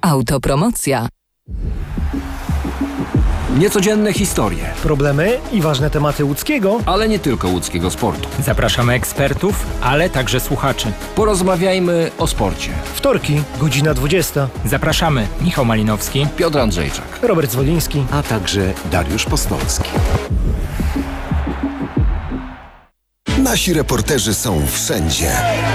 Autopromocja. Niecodzienne historie, problemy i ważne tematy łódzkiego, ale nie tylko łódzkiego sportu. Zapraszamy ekspertów, ale także słuchaczy. Porozmawiajmy o sporcie. Wtorki, godzina 20. Zapraszamy Michał Malinowski, Piotr Andrzejczak, Robert Zwoliński, a także Dariusz Postolski. Nasi reporterzy są wszędzie.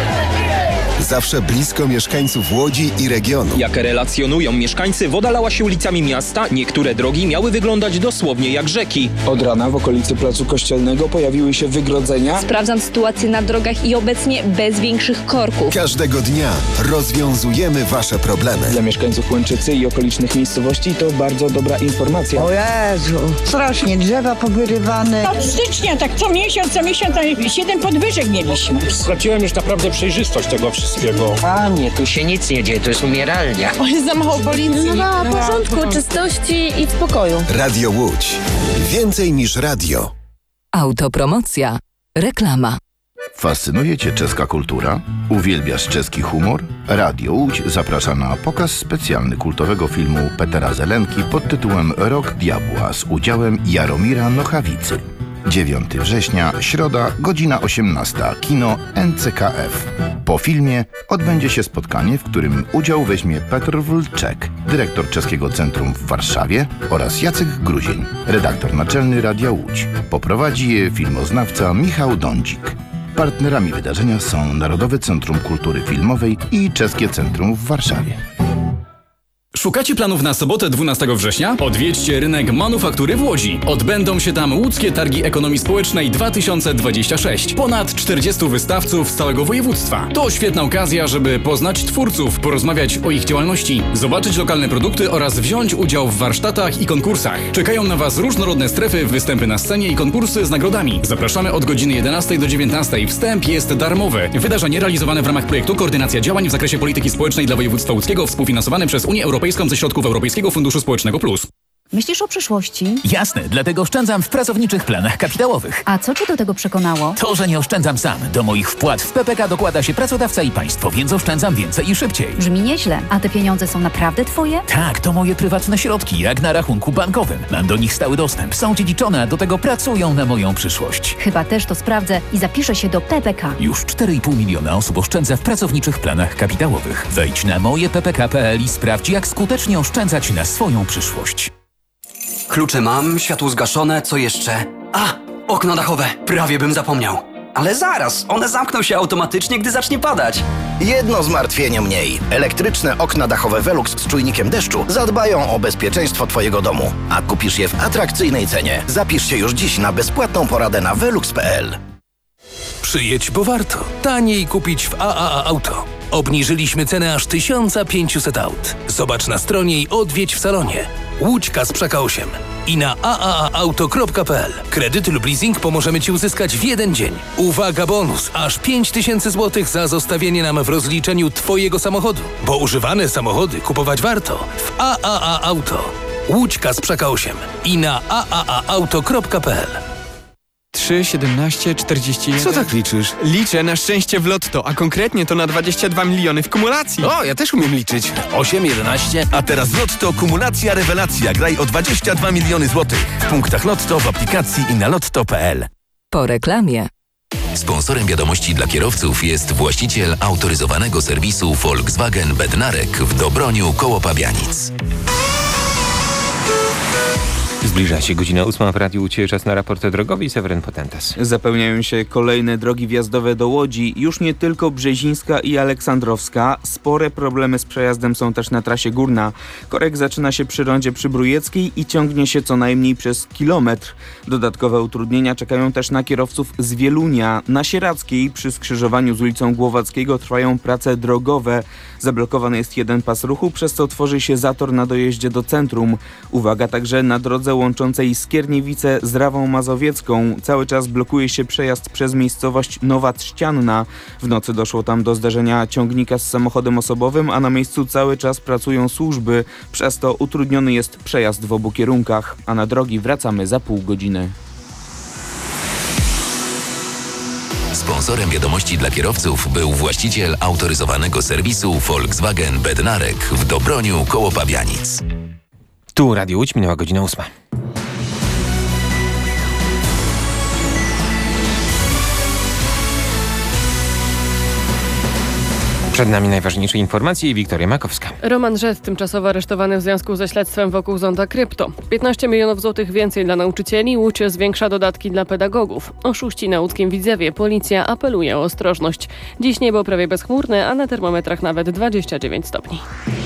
Zawsze blisko mieszkańców Łodzi i regionu. Jak relacjonują mieszkańcy, woda lała się ulicami miasta, niektóre drogi miały wyglądać dosłownie jak rzeki. Od rana w okolicy Placu Kościelnego pojawiły się wygrodzenia. Sprawdzam sytuację na drogach i obecnie bez większych korków. Każdego dnia rozwiązujemy Wasze problemy. Dla mieszkańców Łęczycy i okolicznych miejscowości to bardzo dobra informacja. O Jezu, strasznie drzewa powyrywane. Od stycznia, tak co miesiąc, 7 podwyżek mieliśmy. Straciłem już naprawdę przejrzystość tego wszystkiego. Panie, tu się nic nie dzieje, to jest umieralnia. O, jest za mało policji. No, porządku, czystości i spokoju. Radio Łódź. Więcej niż radio. Autopromocja. Reklama. Fascynuje Cię czeska kultura? Uwielbiasz czeski humor? Radio Łódź zaprasza na pokaz specjalny kultowego filmu Petera Zelenki pod tytułem Rok Diabła z udziałem Jaromira Nochawicy. 9 września, środa, godzina 18, kino NCKF. Po filmie odbędzie się spotkanie, w którym udział weźmie Petr Wlczek, dyrektor Czeskiego Centrum w Warszawie, oraz Jacek Gruzień, redaktor naczelny Radia Łódź. Poprowadzi je filmoznawca Michał Dądzik. Partnerami wydarzenia są Narodowe Centrum Kultury Filmowej i Czeskie Centrum w Warszawie. Szukacie planów na sobotę 12 września? Odwiedźcie rynek manufaktury w Łodzi. Odbędą się tam łódzkie targi ekonomii społecznej 2026. Ponad 40 wystawców z całego województwa. To świetna okazja, żeby poznać twórców, porozmawiać o ich działalności, zobaczyć lokalne produkty oraz wziąć udział w warsztatach i konkursach. Czekają na Was różnorodne strefy, występy na scenie i konkursy z nagrodami. Zapraszamy od godziny 11 do 19. Wstęp jest darmowy. Wydarzenie realizowane w ramach projektu Koordynacja działań w zakresie polityki społecznej dla województwa łódzkiego, współfinansowane przez Unię Europejską ze środków Europejskiego Funduszu Społecznego Plus. Myślisz o przyszłości? Jasne, dlatego oszczędzam w pracowniczych planach kapitałowych. A co Cię do tego przekonało? To, że nie oszczędzam sam. Do moich wpłat w PPK dokłada się pracodawca i państwo, więc oszczędzam więcej i szybciej. Brzmi nieźle. A te pieniądze są naprawdę Twoje? Tak, to moje prywatne środki, jak na rachunku bankowym. Mam do nich stały dostęp, są dziedziczone, a do tego pracują na moją przyszłość. Chyba też to sprawdzę i zapiszę się do PPK. Już 4,5 miliona osób oszczędza w pracowniczych planach kapitałowych. Wejdź na mojeppk.pl i sprawdź, jak skutecznie oszczędzać na swoją przyszłość. Klucze mam, światło zgaszone, co jeszcze? Okno dachowe, prawie bym zapomniał. Ale zaraz, one zamkną się automatycznie, gdy zacznie padać. Jedno zmartwienie mniej. Elektryczne okna dachowe Velux z czujnikiem deszczu zadbają o bezpieczeństwo Twojego domu. A kupisz je w atrakcyjnej cenie. Zapisz się już dziś na bezpłatną poradę na velux.pl. Przyjedź, bo warto. Taniej kupić w AAA Auto. Obniżyliśmy cenę aż 1500 aut. Zobacz na stronie i odwiedź w salonie. Łódź Kasprzyka 8 i na aaauto.pl. Kredyty lub leasing pomożemy Ci uzyskać w jeden dzień. Uwaga, bonus! Aż 5000 zł za zostawienie nam w rozliczeniu Twojego samochodu. Bo używane samochody kupować warto w AAA Auto. Łódź Kasprzyka 8 i na aaauto.pl. 3, 17, 41... Co tak liczysz? Liczę na szczęście w lotto, a konkretnie to na 22 miliony w kumulacji. O, ja też umiem liczyć. 8, 11, a teraz lotto kumulacja rewelacja. Graj o 22 miliony złotych. W punktach lotto, w aplikacji i na lotto.pl. Po reklamie. Sponsorem wiadomości dla kierowców jest właściciel autoryzowanego serwisu Volkswagen Bednarek w Dobroniu koło Pabianic. Zbliża się godzina 8 w Radiu Łódź, czas na raport drogowy i Seweryn Potentas. Zapełniają się kolejne drogi wjazdowe do Łodzi, już nie tylko Brzezińska i Aleksandrowska. Spore problemy z przejazdem są też na trasie górna. Korek zaczyna się przy rondzie przy Brujeckiej i ciągnie się co najmniej przez kilometr. Dodatkowe utrudnienia czekają też na kierowców z Wielunia. Na Sieradzkiej przy skrzyżowaniu z ulicą Głowackiego trwają prace drogowe. Zablokowany jest jeden pas ruchu, przez co tworzy się zator na dojeździe do centrum. Uwaga także na drodze łączącej Skierniewice z Rawą Mazowiecką. Cały czas blokuje się przejazd przez miejscowość Nowa Trzcianna. W nocy doszło tam do zderzenia ciągnika z samochodem osobowym, a na miejscu cały czas pracują służby. Przez to utrudniony jest przejazd w obu kierunkach, a na drogi wracamy za pół godziny. Sponsorem wiadomości dla kierowców był właściciel autoryzowanego serwisu Volkswagen Bednarek w Dobroniu koło Pabianic. Tu Radio Łódź, minęła godzina 8. Przed nami najważniejsze informacje i Wiktoria Makowska. Roman Rzet tymczasowo aresztowany w związku ze śledztwem wokół zonda krypto. 15 milionów złotych więcej dla nauczycieli, Łódź zwiększa dodatki dla pedagogów. Oszuści na łódzkim Widzewie, policja apeluje o ostrożność. Dziś niebo prawie bezchmurne, a na termometrach nawet 29 stopni.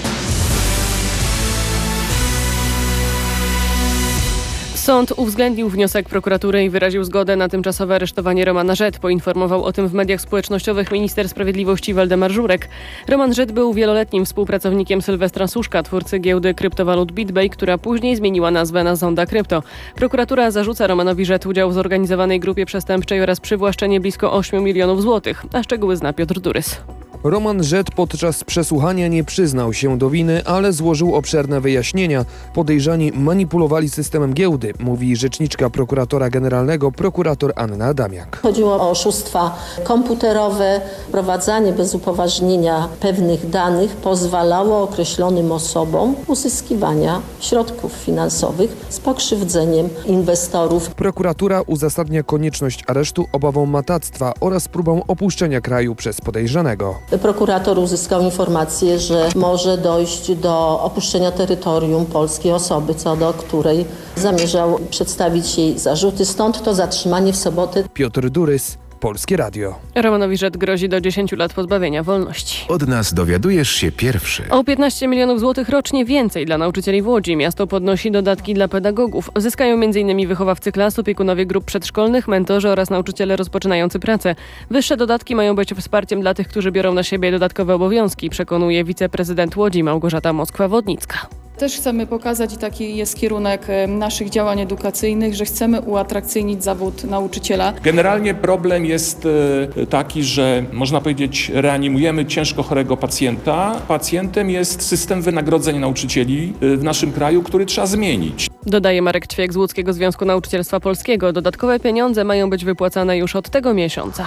Sąd uwzględnił wniosek prokuratury i wyraził zgodę na tymczasowe aresztowanie Romana Rzet. Poinformował o tym w mediach społecznościowych minister sprawiedliwości Waldemar Żurek. Roman Rzet był wieloletnim współpracownikiem Sylwestra Suszka, twórcy giełdy kryptowalut BitBay, która później zmieniła nazwę na Zonda Krypto. Prokuratura zarzuca Romanowi Rzet udział w zorganizowanej grupie przestępczej oraz przywłaszczenie blisko 8 milionów złotych. A szczegóły zna Piotr Durys. Roman Rzet podczas przesłuchania nie przyznał się do winy, ale złożył obszerne wyjaśnienia. Podejrzani manipulowali systemem giełdy, mówi rzeczniczka prokuratora generalnego, prokurator Anna Adamiak. Chodziło o oszustwa komputerowe. Wprowadzanie bez upoważnienia pewnych danych pozwalało określonym osobom uzyskiwania środków finansowych z pokrzywdzeniem inwestorów. Prokuratura uzasadnia konieczność aresztu obawą matactwa oraz próbą opuszczenia kraju przez podejrzanego. Prokurator uzyskał informację, że może dojść do opuszczenia terytorium polskiej osoby, co do której zamierzał przedstawić jej zarzuty. Stąd to zatrzymanie w sobotę. Piotr Durys, Polskie Radio. Romanowi Rzet grozi do 10 lat pozbawienia wolności. Od nas dowiadujesz się pierwszy. O 15 milionów złotych rocznie więcej dla nauczycieli w Łodzi. Miasto podnosi dodatki dla pedagogów. Zyskają m.in. wychowawcy klas, opiekunowie grup przedszkolnych, mentorzy oraz nauczyciele rozpoczynający pracę. Wyższe dodatki mają być wsparciem dla tych, którzy biorą na siebie dodatkowe obowiązki, przekonuje wiceprezydent Łodzi Małgorzata Moskwa-Wodnicka. Też chcemy pokazać, i taki jest kierunek naszych działań edukacyjnych, że chcemy uatrakcyjnić zawód nauczyciela. Generalnie problem jest taki, że można powiedzieć, reanimujemy ciężko chorego pacjenta. Pacjentem jest system wynagrodzeń nauczycieli w naszym kraju, który trzeba zmienić. Dodaje Marek Ćwiek z Łódzkiego Związku Nauczycielstwa Polskiego. Dodatkowe pieniądze mają być wypłacane już od tego miesiąca.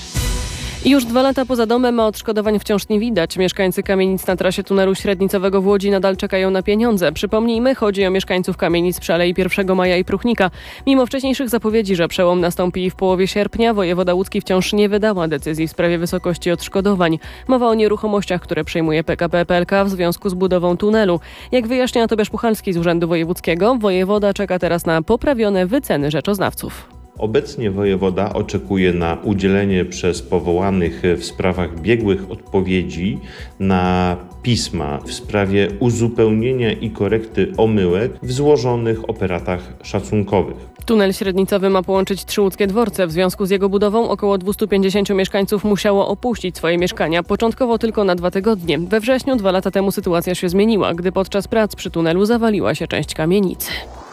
Już 2 lata poza domem, a odszkodowań wciąż nie widać. Mieszkańcy kamienic na trasie tunelu średnicowego w Łodzi nadal czekają na pieniądze. Przypomnijmy, chodzi o mieszkańców kamienic przy Alei 1 Maja i Pruchnika. Mimo wcześniejszych zapowiedzi, że przełom nastąpi w połowie sierpnia, wojewoda łódzki wciąż nie wydała decyzji w sprawie wysokości odszkodowań. Mowa o nieruchomościach, które przejmuje PKP PLK w związku z budową tunelu. Jak wyjaśnia Tobiasz Puchalski z Urzędu Wojewódzkiego, wojewoda czeka teraz na poprawione wyceny rzeczoznawców. Obecnie wojewoda oczekuje na udzielenie przez powołanych w sprawach biegłych odpowiedzi na pisma w sprawie uzupełnienia i korekty omyłek w złożonych operatach szacunkowych. Tunel średnicowy ma połączyć 3 łódzkie dworce. W związku z jego budową około 250 mieszkańców musiało opuścić swoje mieszkania, początkowo tylko na 2 tygodnie. We wrześniu 2 lata temu sytuacja się zmieniła, gdy podczas prac przy tunelu zawaliła się część kamienicy.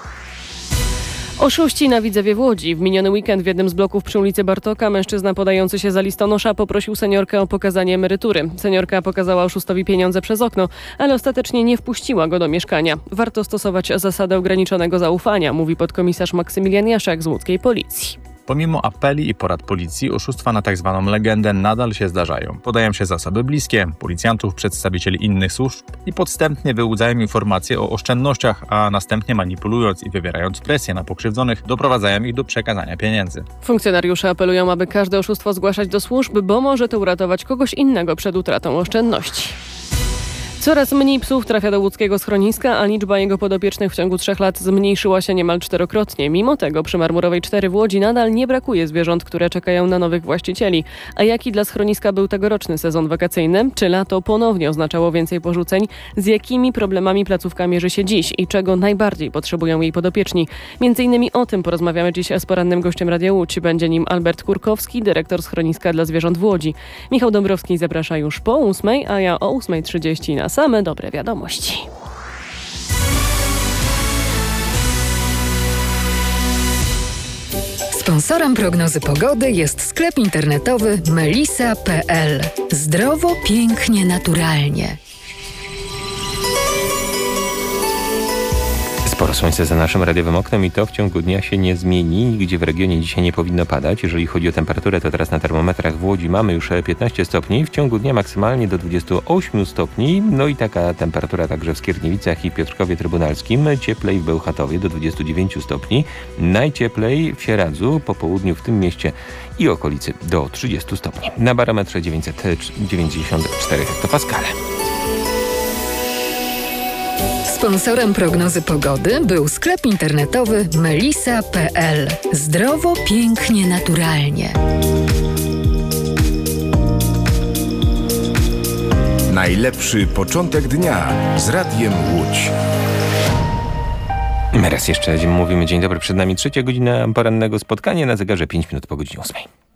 Oszuści na Widzewie w Łodzi. W miniony weekend w jednym z bloków przy ulicy Bartoka mężczyzna podający się za listonosza poprosił seniorkę o pokazanie emerytury. Seniorka pokazała oszustowi pieniądze przez okno, ale ostatecznie nie wpuściła go do mieszkania. Warto stosować zasadę ograniczonego zaufania, mówi podkomisarz Maksymilian Jaszek z łódzkiej policji. Pomimo apeli i porad policji, oszustwa na tzw. legendę nadal się zdarzają. Podają się za osoby bliskie, policjantów, przedstawicieli innych służb i podstępnie wyłudzają informacje o oszczędnościach, a następnie manipulując i wywierając presję na pokrzywdzonych, doprowadzają ich do przekazania pieniędzy. Funkcjonariusze apelują, aby każde oszustwo zgłaszać do służb, bo może to uratować kogoś innego przed utratą oszczędności. Coraz mniej psów trafia do łódzkiego schroniska, a liczba jego podopiecznych w ciągu 3 lat zmniejszyła się niemal 4-krotnie. Mimo tego przy Marmurowej 4 w Łodzi nadal nie brakuje zwierząt, które czekają na nowych właścicieli. A jaki dla schroniska był tegoroczny sezon wakacyjny? Czy lato ponownie oznaczało więcej porzuceń? Z jakimi problemami placówka mierzy się dziś i czego najbardziej potrzebują jej podopieczni? Między innymi o tym porozmawiamy dziś z porannym gościem Radia Łódź. Będzie nim Albert Kurkowski, dyrektor schroniska dla zwierząt w Łodzi. Michał Dąbrowski zaprasza już po 8, a ja o 8:30 na same dobre wiadomości. Sponsorem prognozy pogody jest sklep internetowy melisa.pl. Zdrowo, pięknie, naturalnie. Sporo słońca za naszym radiowym oknem i to w ciągu dnia się nie zmieni. Nigdzie w regionie dzisiaj nie powinno padać. Jeżeli chodzi o temperaturę, to teraz na termometrach w Łodzi mamy już 15 stopni. W ciągu dnia maksymalnie do 28 stopni. No i taka temperatura także w Skierniewicach i Piotrkowie Trybunalskim. Cieplej w Bełchatowie do 29 stopni. Najcieplej w Sieradzu, po południu w tym mieście i okolicy do 30 stopni. Na barometrze 994 hektopaskale. Sponsorem prognozy pogody był sklep internetowy melisa.pl. Zdrowo, pięknie, naturalnie. Najlepszy początek dnia z Radiem Łódź. Raz jeszcze mówimy dzień dobry, przed nami 3. godzina porannego spotkania, na zegarze 5 minut po godzinie 8.